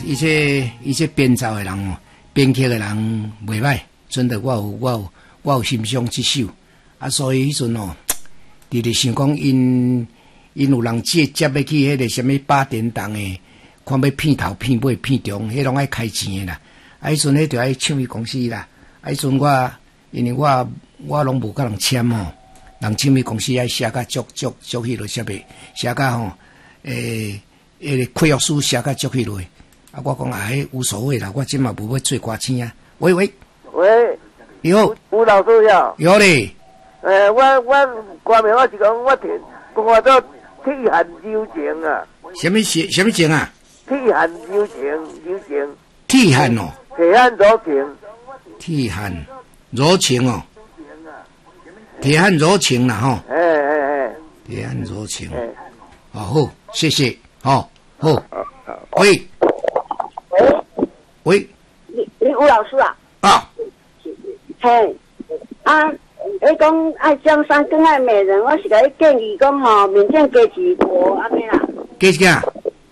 伊这编造的人哦，编曲的人袂歹，真的我有欣赏这首啊，所以迄阵哦，直直想讲因有人接要去迄个什么八点档的，看要片头片尾片中，迄拢爱开钱的啦。啊，迄阵迄就爱唱片公司啦。啊，迄阵因为我拢无甲人签哦，人唱片公司爱写甲足迄落写袂，写甲吼个契约书写甲足迄落。啊，我讲无所谓啦，我即嘛无要做歌星啊。喂，你好， 吴老师呀。 有咧。 我歌名我是讲我听，看到铁汉柔情啊。 什么情啊？ 铁汉柔情。 铁汉哦。 铁汉柔情。 铁汉柔情哦。铁汉柔情啦吼。铁汉柔情。哦好，谢谢，好。喂， 你吴老师啊？ 啊。 嘿，你讲爱江山更爱美人，我是甲你建议讲吼，缅甸加一波安尼啦。 加一个？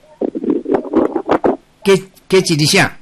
加一啥？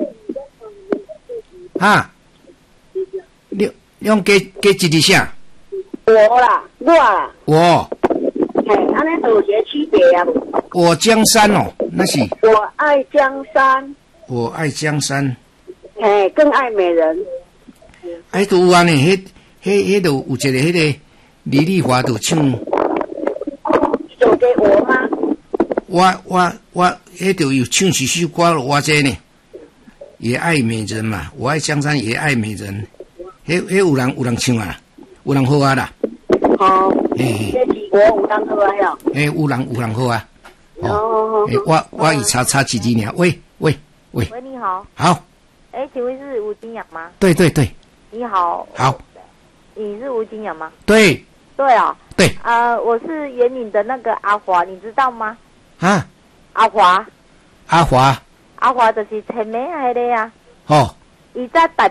哈？你用加一个啥？ 我啦。 我。 嘿，安尼有些区别啊。 我江山哦，那是。 我爱江山。 我爱江山。 嘿，更爱美人。 都有安尼，迄都有一个迄个李丽华都唱。 送给我吗？ 我迄都有唱几首歌我这呢，也爱美人嘛，我爱江山也爱美人，迄有人唱啊，有人好啊啦。 好。这几国有人好啊哟。 有人好啊。我以查几字呢？喂， 你好。 好。 请问是吴金阳吗？ 对。 你好。 好。 你是吴金阳吗？ 对。 对哦。 对。 我是园林的那个阿华，你知道吗？ 啊。 阿华就是陈美迄个啊。 哦。 伊在台